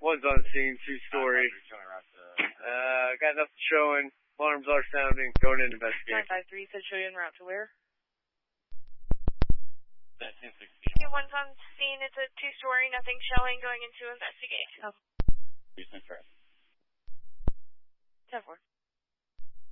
One's on scene, two-story. Got nothing showing. Alarms are sounding. Going in to investigate. 953 said show you en route to where? 1016. One's on scene. It's a two-story. Nothing showing. Going into investigate. Oh. 10-4.